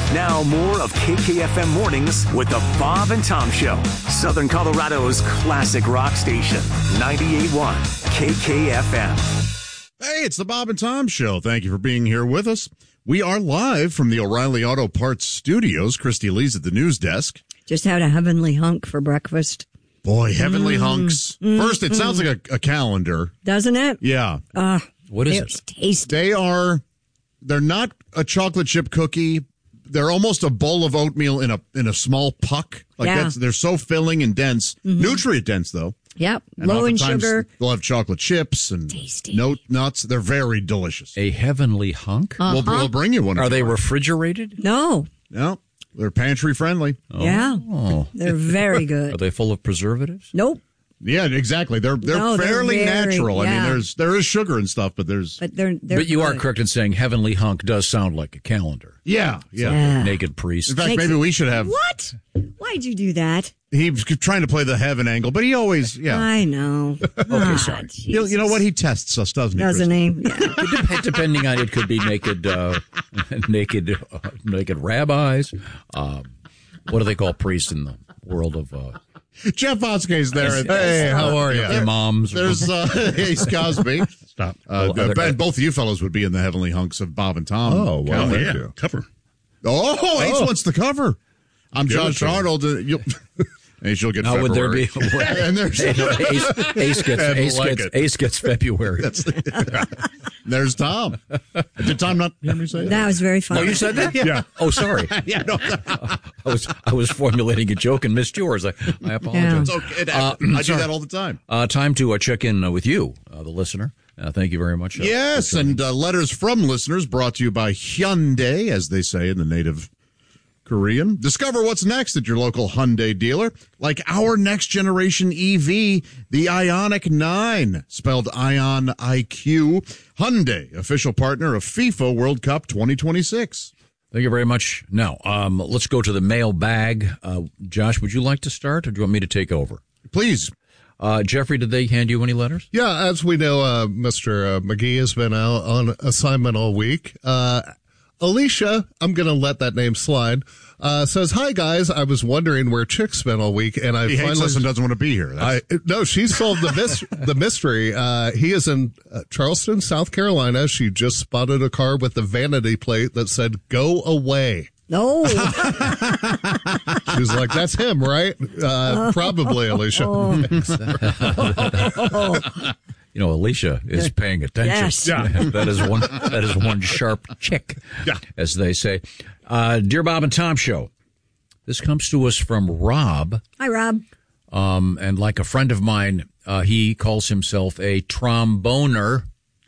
Now more of KKFM Mornings with the Bob and Tom Show. Southern Colorado's classic rock station, 98.1 KKFM. Hey, it's the Bob and Tom Show. Thank you for being here with us. We are live from the O'Reilly Auto Parts Studios. Christy Lee's at the news desk. Just had a heavenly hunk for breakfast. Boy, heavenly hunks. First, it sounds like a calendar. Doesn't it? Yeah. What is It's it? tasty. They're not a chocolate chip cookie. They're almost a bowl of oatmeal in a small puck. They're so filling and dense. Nutrient dense, though. Yep. And Low in oftentimes sugar. They'll have chocolate chips and Tasty. nuts. They're very delicious. A heavenly hunk? We'll bring you one. Are they refrigerated? No. No, they're pantry friendly. Yeah. Oh. They're very Are good. they full of preservatives? Nope. Yeah, exactly. They're No, they're fairly very- natural. yeah. I mean, there is sugar and stuff, but there's But they're But you are good. correct in saying heavenly hunk does sound like a calendar. yeah. Yeah. Naked priest. In fact, Makes maybe it- we should have. What? Why'd you do that? He was trying to play the heaven angle, but he always, I know. Okay, sorry. You know what? He tests us, doesn't he? Doesn't Chris? he? Yeah. Depending on it, could be naked, naked rabbis. What do they call priests in the world of Jeff Oskey's there. Hey, how are you? Imams. There's Ace Cosby. Stop. Ben, both of you fellows would be in the heavenly hunks of Bob and Tom. Oh, well, calendar. thank you. Cover. Oh, Ace wants the cover. I'm Give Josh it to him. Arnold. Ace, you'll get Now, would there February. be? And there's Ace gets February. there's Tom. Did Tom not hear me say that? That was very Oh, funny. you said that? Yeah. Oh, sorry. Yeah, no, I was formulating a joke and missed yours. I apologize. it's okay. It happens. I do that all the time. Time to check in with you, the listener. Thank you very much. Yes, and letters from listeners brought to you by Hyundai, as they say in the native Korean. Discover what's next at your local Hyundai dealer, like our next generation EV, the Ioniq 9, spelled Ion IQ. Hyundai, official partner of FIFA World Cup 2026. Thank you very much. Now, let's go to the mailbag. Josh, would you like to start, or do you want me to take over? Please. Jeffrey, did they hand you any letters? Yeah, as we know, Mr. McGee has been out on assignment all week. Alicia, I'm going to let that name slide, says, "Hi, guys. I was wondering where Chick spent all week, and I He hates finally us and doesn't want to be here. No, she solved the mystery. He is in Charleston, South Carolina. She just spotted a car with a vanity plate that said, 'Go away.' No. She's like, that's him, right? Probably, Alicia. You know, Alicia is paying attention. Yes. Yeah. that is one sharp chick, as they say. Dear Bob and Tom Show, this comes to us from Rob. Hi, Rob. And like a friend of mine, he calls himself a tromboner.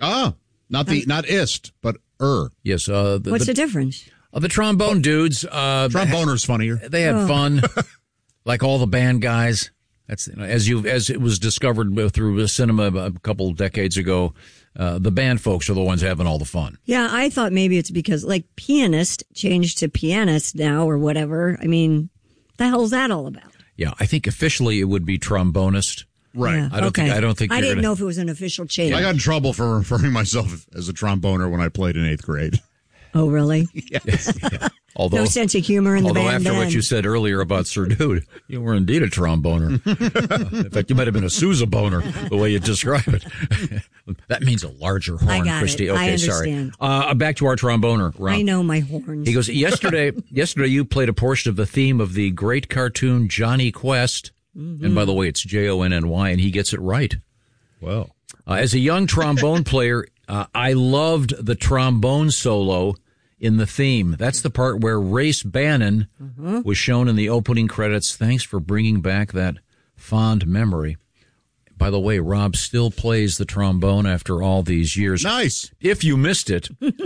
Not ist, but Yes. What's the difference? The trombone dudes. Tromboner's funnier. They had fun, like all the band guys. That's as it was discovered through cinema a couple decades ago. The band folks are the ones having all the fun. Yeah, I thought maybe it's because, like, pianist changed to pianist now or whatever. I mean, the hell's that all about? Yeah, I think officially it would be trombonist. Right. Yeah, I don't think. I you're didn't gonna- know if it was an official change. I got in trouble for referring myself as a tromboner when I played in 8th grade. Oh, really? Although, No sense of humor in the although band after then. what you said earlier about Sir Dude, you were indeed a tromboner. In fact, you might have been a Sousa boner, the way you describe it. That means a larger horn, I got Christy. it. Okay, I sorry. understand. Back to our tromboner, Rob. I know my horns. He goes, yesterday you played a portion of the theme of the great cartoon Johnny Quest. Mm-hmm. And by the way, it's Jonny, and he gets it right. Wow. As a young trombone player, I loved the trombone solo in the theme. That's the part where Race Bannon was shown in the opening credits. Thanks for bringing back that fond memory. By the way, Rob still plays the trombone after all these years. Nice. If you missed it,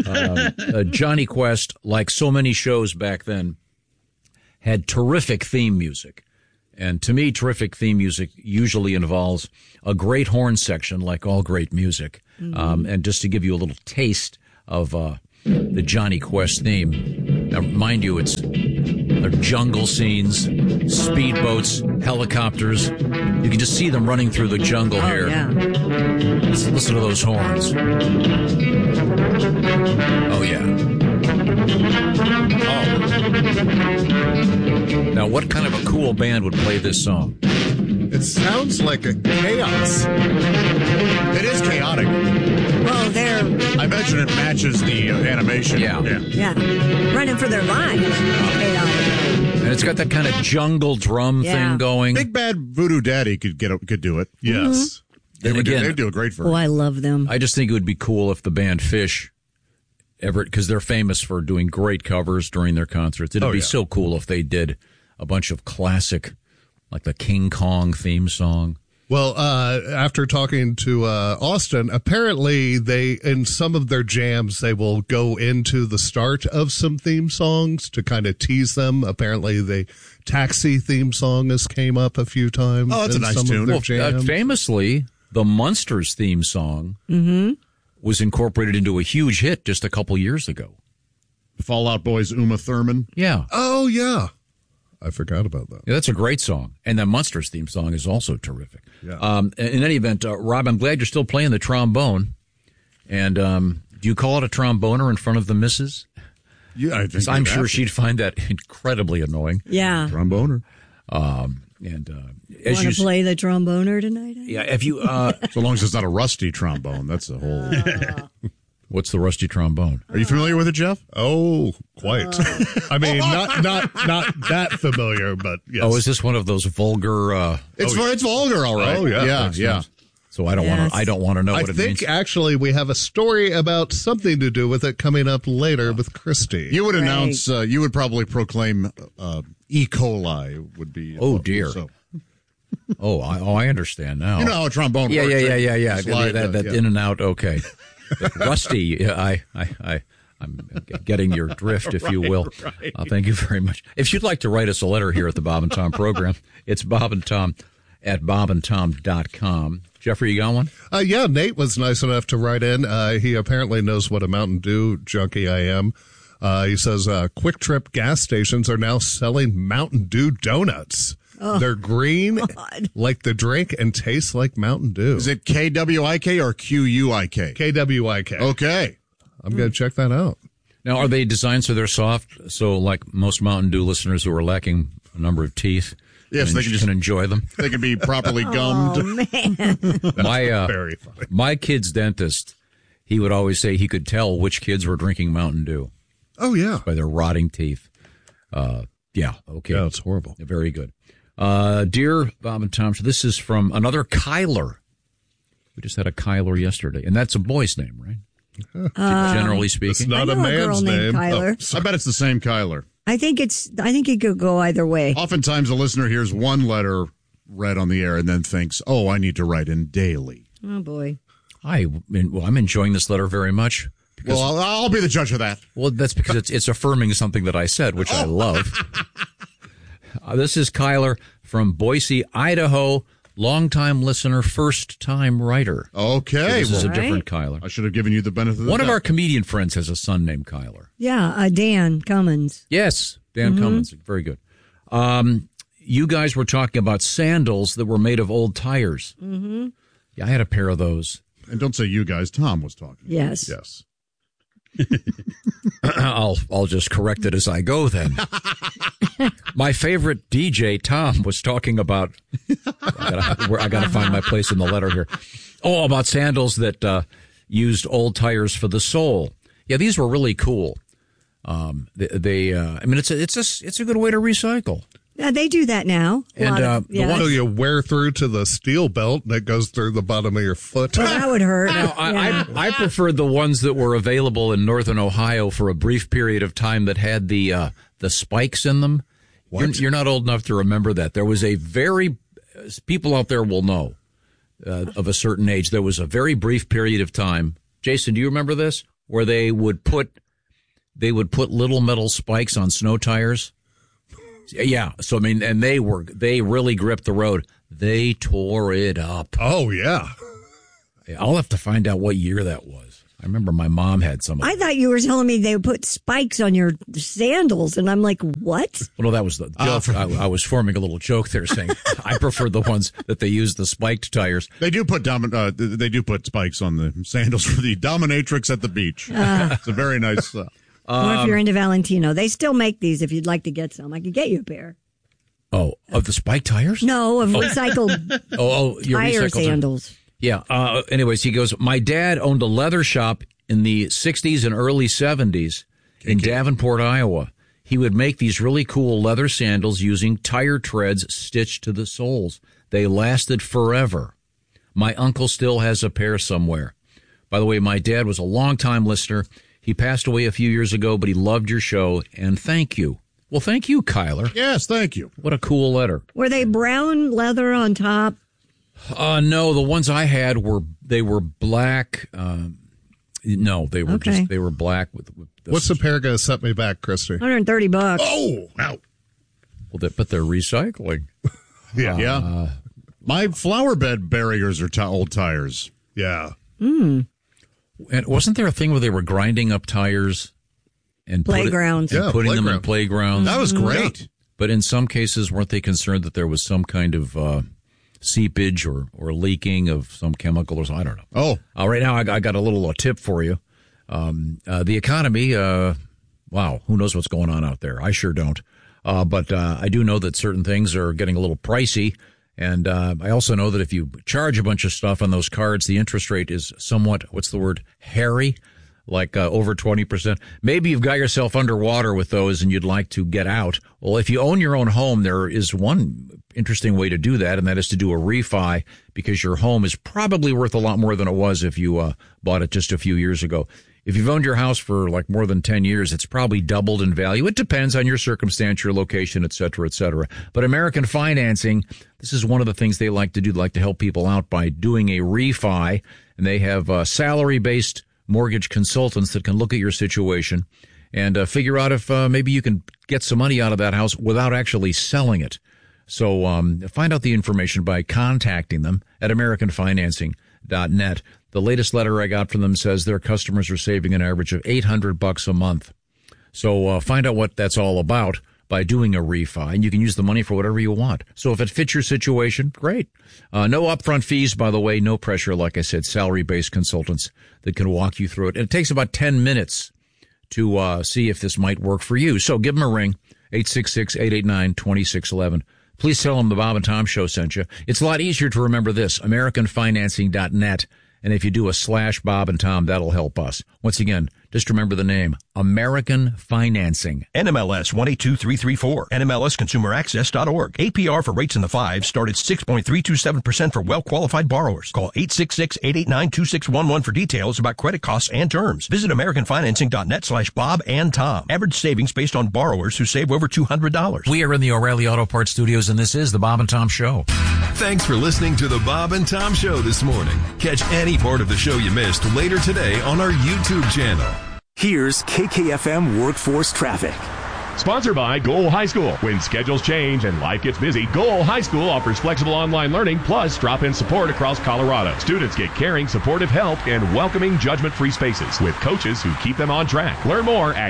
Johnny Quest, like so many shows back then, had terrific theme music. And to me, terrific theme music usually involves a great horn section, like all great music. And just to give you a little taste of the Johnny Quest theme. Now, mind you, they're jungle scenes, speedboats, helicopters. You can just see them running through the jungle here. Yeah. Listen to those horns. Oh, yeah. Now, what kind of a cool band would play this song? It sounds like a chaos. It is chaotic. Well, they're I imagine it matches the animation. Yeah. running for their lives. Chaotic. And it's got that kind of jungle drum Yeah. thing going. Big Bad Voodoo Daddy could do it. Yes. And again, They'd do a great Oh, version. I love them. I just think it would be cool if the band Fish ever, because they're famous for doing great covers during their concerts. It'd be so cool if they did a bunch of classic, like the King Kong theme song. Well, after talking to Austin, apparently they, in some of their jams, they will go into the start of some theme songs to kind of tease them. Apparently, the Taxi theme song has came up a few times. Oh, that's a in nice some tune. of their jams. Famously, the Munsters theme song was incorporated into a huge hit just a couple years ago. Fallout Boy's Uma Thurman. Yeah. Oh, yeah. I forgot about that. Yeah, that's a great song. And the Munsters theme song is also terrific. Yeah. In any event, Rob, I'm glad you're still playing the trombone. And do you call it a tromboner in front of the missus? Yeah, I think I'm you'd sure have to. she'd find that incredibly annoying. Yeah. Tromboner. And as Want you to play the tromboner tonight? yeah, if you So long as it's not a rusty trombone, that's a whole. what's the rusty trombone? Are you familiar with it, Jeff? Oh, quite. I mean, not that familiar, but yes. Oh, is this one of those vulgar? It's vulgar, all right. Oh, yeah. yeah. So I don't want Yes. to. I don't want to know I what it think means. actually we have a story about something to do with it coming up later with Christy. You would announce. You would probably proclaim E. coli would be. Oh, dear. So, I understand now. you know how a trombone Yeah, works. yeah. Slide, that yeah. in and out. Okay. But rusty. Yeah, I'm getting your drift, if you will. Thank you very much. If you'd like to write us a letter here at the Bob and Tom program, it's Bob and Tom at bobandtom.com. Jeffrey, you got one? Yeah, Nate was nice enough to write in. He apparently knows what a Mountain Dew junkie I am. He says, Quick Trip gas stations are now selling Mountain Dew donuts. They're green, like the drink, and taste like Mountain Dew. Is it KWIK or QUIK? KWIK. Okay. I'm going to check that out. Now, are they designed so they're soft? So, like most Mountain Dew listeners who are lacking a number of teeth, Yes, they can enjoy them. They can be properly gummed. Oh, man. Very funny. My kid's dentist, he would always say he could tell which kids were drinking Mountain Dew Oh, yeah. by their rotting teeth. Yeah, okay. Yeah, it's horrible. Very good. Dear Bob and Tom, so this is from another Kyler. We just had a Kyler yesterday, and that's a boy's name, right? Generally It's speaking. not I a know a girl man's named name. Kyler. I bet it's the same Kyler. I think it could go either way. Oftentimes, a listener hears one letter read on the air and then thinks, "Oh, I need to write in daily." Oh boy. I'm enjoying this letter very much. Well, I'll be the judge of that. Well, that's because it's affirming something that I said, which I love. This is Kyler from Boise, Idaho. Longtime listener, first-time writer. Okay. This is a Well, different Kyler. I should have given you the benefit of the One of doubt. our comedian friends has a son named Kyler. Yeah, Dan Cummins. Yes, Dan Cummins. Very good. You guys were talking about sandals that were made of old tires. Mm-hmm. Yeah, I had a pair of those. And don't say you guys. Tom was talking. Yes. Yes. I'll just correct it as I go then. My favorite DJ, Tom, was talking about, I gotta find my place in the letter here. Oh, about sandals that used old tires for the sole. Yeah, these were really cool. I mean, it's a good way to recycle. Yeah, they do that now. And, the So you wear through to the steel belt that goes through the bottom of your foot. Well, that would hurt. Now, I preferred the ones that were available in northern Ohio for a brief period of time that had the spikes in them. You're not old enough to remember that. There was people out there will know, of a certain age, there was a very brief period of time. Jason, do you remember this? Where they would put little metal spikes on snow tires. Yeah. So, I mean, and they really gripped the road. They tore it up. Oh, yeah. I'll have to find out what year that was. I remember my mom had some of them. I thought you were telling me they would put spikes on your sandals, and I'm like, what? Well, no, that was the joke. I was forming a little joke there saying I prefer the ones that they use the spiked tires. They do put spikes on the sandals for the dominatrix at the beach. It's a very nice. Or if you're into Valentino. They still make these if you'd like to get some. I could get you a pair. Oh, of the spike tires? No, of recycled your tire recycled sandals. Yeah. Anyways, he goes, my dad owned a leather shop in the 60s and early 70s in Davenport, Iowa. He would make these really cool leather sandals using tire treads stitched to the soles. They lasted forever. My uncle still has a pair somewhere. By the way, my dad was a longtime listener. He passed away a few years ago, but he loved your show, and thank you. Well, thank you, Kyler. Yes, thank you. What a cool letter. Were they brown leather on top? No, the ones I had were black. No, they were they were black with What's the pair going to set me back, Christy? $130. Oh, wow. Well, but they're recycling. Yeah. My flower bed barriers are old tires. Yeah. Mm. And wasn't there a thing where they were grinding up tires and playgrounds, putting them in playgrounds? That was great. Yeah. But in some cases, weren't they concerned that there was some kind of seepage or leaking of some chemical or something? I don't know. Oh, right now I got a little tip for you. The economy, wow, who knows what's going on out there? I sure don't. But I do know that certain things are getting a little pricey. And I also know that if you charge a bunch of stuff on those cards, the interest rate is somewhat, hairy, like over 20%. Maybe you've got yourself underwater with those and you'd like to get out. Well, if you own your own home, there is one interesting way to do that, and that is to do a refi, because your home is probably worth a lot more than it was if you bought it just a few years ago. If you've owned your house for like more than 10 years, it's probably doubled in value. It depends on your circumstance, your location, et cetera, et cetera. But American Financing, this is one of the things they like to do. They like to help people out by doing a refi, and they have salary-based mortgage consultants that can look at your situation and figure out if maybe you can get some money out of that house without actually selling it. So find out the information by contacting them at AmericanFinancing.net. The latest letter I got from them says their customers are saving an average of $800 a month. So find out what that's all about by doing a refi, and you can use the money for whatever you want. So if it fits your situation, great. No upfront fees, by the way, no pressure. Like I said, salary-based consultants that can walk you through it. And it takes about 10 minutes to see if this might work for you. So give them a ring, 866-889-2611. Please tell them the Bob and Tom Show sent you. It's a lot easier to remember this, AmericanFinancing.net. And if you do a /Bob and Tom, that'll help us. Once again, just remember the name, American Financing. NMLS 182334, NMLSConsumerAccess.org. APR for rates in the 5s start at 6.327% for well-qualified borrowers. Call 866-889-2611 for details about credit costs and terms. Visit AmericanFinancing.net/Bob and Tom. Average savings based on borrowers who save over $200. We are in the O'Reilly Auto Parts Studios, and this is the Bob and Tom Show. Thanks for listening to the Bob and Tom Show this morning. Catch any part of the show you missed later today on our YouTube channel. Here's KKFM Workforce Traffic. Sponsored by Goal High School. When schedules change and life gets busy, Goal High School offers flexible online learning plus drop-in support across Colorado. Students get caring, supportive help and welcoming, judgment-free spaces with coaches who keep them on track. Learn more at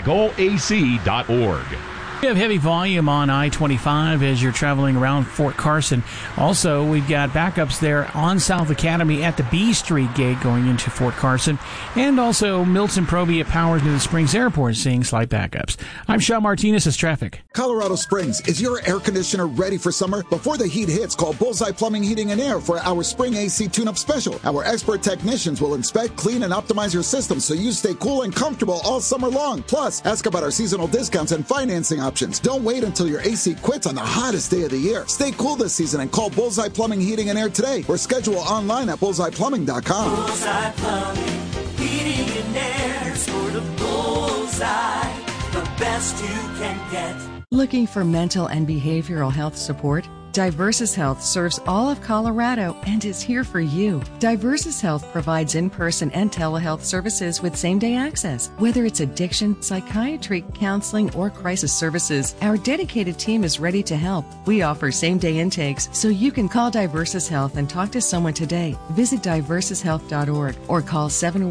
goalac.org. We have heavy volume on I-25 as you're traveling around Fort Carson. Also, we've got backups there on South Academy at the B Street gate going into Fort Carson. And also, Milton Proby at Powers near the Springs Airport seeing slight backups. I'm Sean Martinez as traffic. Colorado Springs, is your air conditioner ready for summer? Before the heat hits, call Bullseye Plumbing, Heating, and Air for our Spring AC Tune-Up Special. Our expert technicians will inspect, clean, and optimize your system so you stay cool and comfortable all summer long. Plus, ask about our seasonal discounts and financing options. Don't wait until your AC quits on the hottest day of the year. Stay cool this season and call Bullseye Plumbing, Heating, and Air today or schedule online at bullseyeplumbing.com. Bullseye Plumbing, Heating, and Air. Sort of Bullseye, the best you can get. Looking for mental and behavioral health support? Diversus Health serves all of Colorado and is here for you. Diversus Health provides in-person and telehealth services with same-day access. Whether it's addiction, psychiatry, counseling, or crisis services, our dedicated team is ready to help. We offer same-day intakes, so you can call Diversus Health and talk to someone today. Visit diversushealth.org or call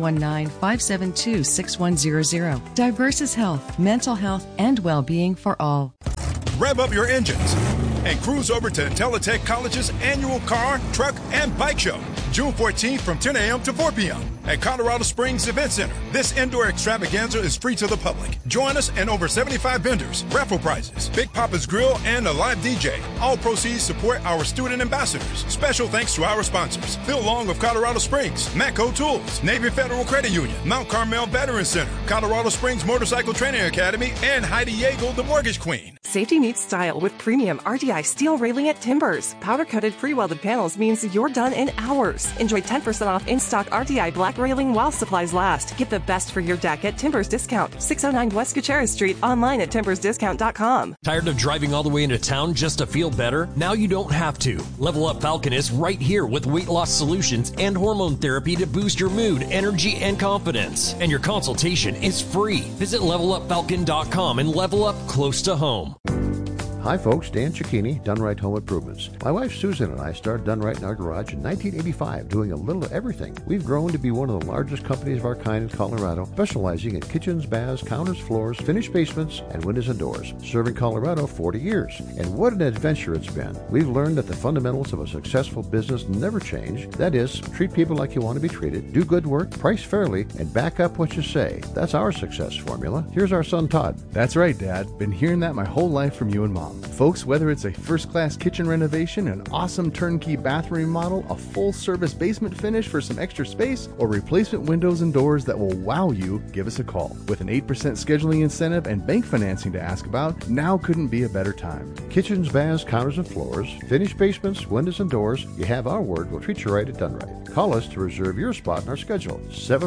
719-572-6100. Diversus Health, mental health and well-being for all. Rev up your engines and cruise over to Teletech College's annual car, truck, and bike show, June 14th from 10 a.m. to 4 p.m. at Colorado Springs Event Center. This indoor extravaganza is free to the public. Join us and over 75 vendors, raffle prizes, Big Papa's Grill, and a live DJ. All proceeds support our student ambassadors. Special thanks to our sponsors: Phil Long of Colorado Springs, Matco Tools, Navy Federal Credit Union, Mount Carmel Veterans Center, Colorado Springs Motorcycle Training Academy, and Heidi Yeagle, the Mortgage Queen. Safety meets style with premium RDI steel railing at Timbers. Powder-coated pre-welded panels means you're done in hours. Enjoy 10% off in-stock RDI black railing while supplies last. Get the best for your deck at Timbers Discount. 609 West Gutierrez Street. Online at timbersdiscount.com. Tired of driving all the way into town just to feel better? Now you don't have to. Level Up Falcon is right here with weight loss solutions and hormone therapy to boost your mood, energy, and confidence. And your consultation is free. Visit levelupfalcon.com and level up close to home. Hi folks, Dan Cicchini, Done Right Home Improvements. My wife Susan and I started Done Right in our garage in 1985, doing a little of everything. We've grown to be one of the largest companies of our kind in Colorado, specializing in kitchens, baths, counters, floors, finished basements, and windows and doors. Serving Colorado 40 years. And what an adventure it's been. We've learned that the fundamentals of a successful business never change. That is, treat people like you want to be treated, do good work, price fairly, and back up what you say. That's our success formula. Here's our son Todd. That's right, Dad. Been hearing that my whole life from you and Mom. Folks, whether it's a first-class kitchen renovation, an awesome turnkey bathroom remodel, a full-service basement finish for some extra space, or replacement windows and doors that will wow you, give us a call. With an 8% scheduling incentive and bank financing to ask about, now couldn't be a better time. Kitchens, baths, counters, and floors, finished basements, windows, and doors. You have our word. We'll treat you right at Done Right. Call us to reserve your spot in our schedule.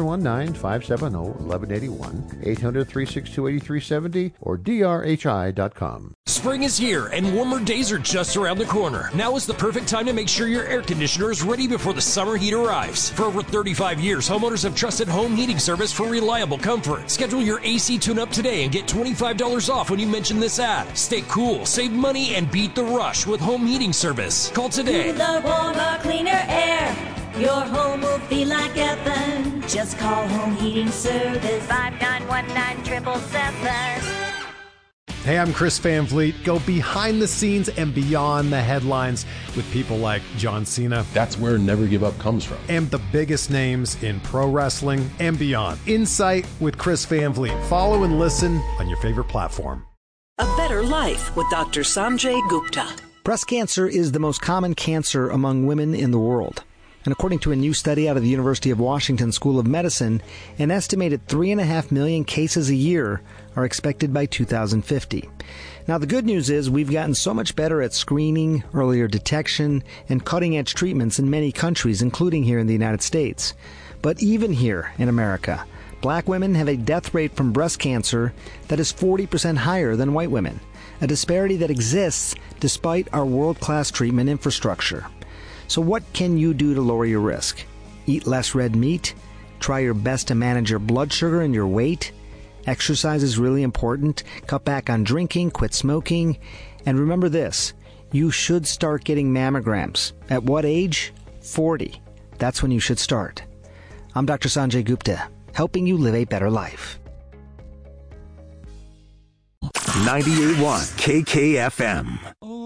719-570-1181, 800-362-8370, or drhi.com. Spring is here and warmer days are just around the corner. Now is the perfect time to make sure your air conditioner is ready before the summer heat arrives. For over 35 years, homeowners have trusted home heating service for reliable comfort. Schedule your AC tune-up today and get $25 off when you mention this ad. Stay cool, save money, and beat the rush with home heating service. Call today. Cooler, warmer, cleaner air. Your home will feel like heaven. Just call Home Heating Service. 5919-777. Hey, I'm Chris Van Vliet. Go behind the scenes and beyond the headlines with people like John Cena. That's where Never Give Up comes from. And the biggest names in pro wrestling and beyond. Insight with Chris Van Vliet. Follow and listen on your favorite platform. A Better Life with Dr. Sanjay Gupta. Breast cancer is the most common cancer among women in the world. And according to a new study out of the University of Washington School of Medicine, an estimated 3.5 million cases a year are expected by 2050. Now, the good news is we've gotten so much better at screening, earlier detection, and cutting-edge treatments in many countries, including here in the United States. But even here in America, black women have a death rate from breast cancer that is 40% higher than white women, a disparity that exists despite our world-class treatment infrastructure. So what can you do to lower your risk? Eat less red meat? Try your best to manage your blood sugar and your weight? Exercise is really important. Cut back on drinking, quit smoking. And remember this, you should start getting mammograms. At what age? 40. That's when you should start. I'm Dr. Sanjay Gupta, helping you live a better life. 98.1 KKFM.